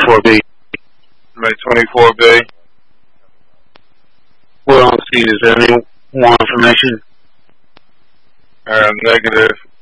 24B. Make 24B. We're on scene. Is there any more information? Negative.